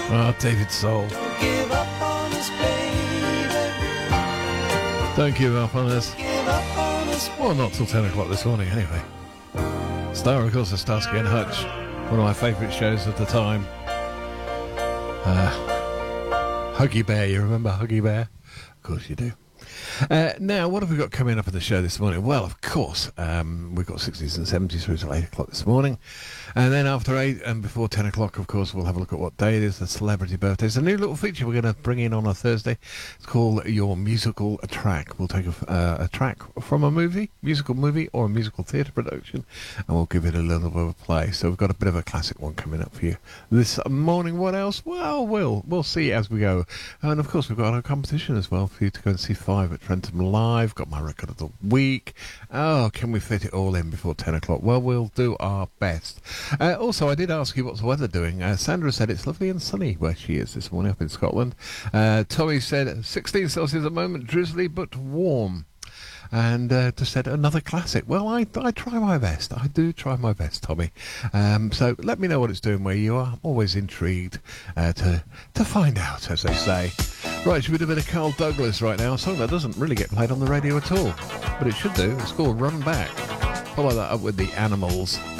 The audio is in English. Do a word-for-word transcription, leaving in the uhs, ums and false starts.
Ah, David Soul. Don't give up on us, baby. Don't give up on us. Give up on us, Well, not till ten o'clock this morning, anyway. Star, of course, is Starsky and Hutch. One of my favourite shows of the time. Uh, Huggy Bear, you remember Huggy Bear? Of course you do. Uh, now, what have we got coming up in the show this morning? Well, of course, um, we've got sixties and seventies through till eight o'clock this morning. And then after eight and before ten o'clock, of course, we'll have a look at what day it is, the celebrity birthdays. A new little feature we're going to bring in on a Thursday. It's called Your Musical Track. We'll take a, uh, a track from a movie, musical movie, or a musical theatre production, and we'll give it a little bit of a play. So we've got a bit of a classic one coming up for you this morning. What else? Well, we'll, we'll see as we go. And, of course, we've got a competition as well for you to go and see Five at Trentham Live. Got my record of the week. Oh, can we fit it all in before ten o'clock? Well, we'll do our best. Uh, also, I did ask you what's the weather doing. Uh, Sandra said it's lovely and sunny where she is this morning up in Scotland. Uh, Tommy said sixteen Celsius at the moment, drizzly but warm. And uh, just said another classic. Well, I, I try my best. I do try my best, Tommy. Um, so let me know what it's doing where you are. I'm always intrigued uh, to to find out, as they say. Right, should we do a bit of Carl Douglas right now? A song that doesn't really get played on the radio at all, but it should do. It's called Run Back. Follow that up with The Animals.